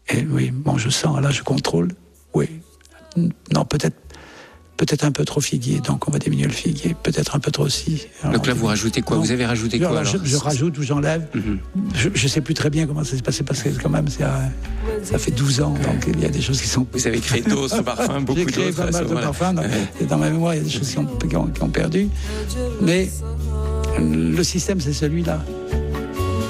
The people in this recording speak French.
Et oui, bon, je sens, là, je contrôle. Oui. Non, peut-être un peu trop figuier, donc on va diminuer le figuier, peut-être un peu trop aussi. Alors, donc là, vous rajoutez quoi? Vous avez rajouté quoi alors? Je rajoute ou j'enlève. Je ne sais plus très bien comment ça s'est passé, parce que quand même, ça fait 12 ans, donc il y a des choses qui sont... Vous avez créé d'autres parfums, beaucoup d'autres. J'ai créé pas mal de parfums, donc, dans ma mémoire, il y a des choses qui ont perdu. Mais le système, c'est celui-là.